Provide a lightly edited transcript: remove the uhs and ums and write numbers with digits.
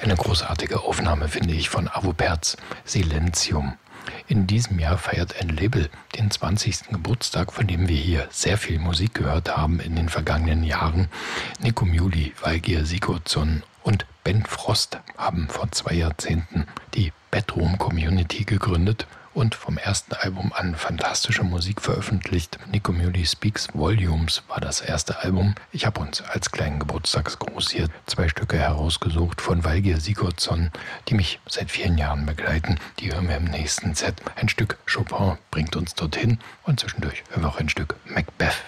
Eine großartige Aufnahme, finde ich, von Arvo Pärt, Silentium. In diesem Jahr feiert ein Label den 20. Geburtstag, von dem wir hier sehr viel Musik gehört haben in den vergangenen Jahren. Nico Muhly, Valgeir Sigurdsson und Ben Frost haben vor 2 Jahrzehnten die Bedroom Community gegründet und vom ersten Album an fantastische Musik veröffentlicht. Nico Muhly Speaks Volumes war das erste Album. Ich habe uns als kleinen Geburtstagsgruß hier 2 Stücke herausgesucht von Valgeir Sigurdsson, die mich seit vielen Jahren begleiten. Die hören wir im nächsten Set. Ein Stück Chopin bringt uns dorthin und zwischendurch hören wir auch ein Stück Macbeth.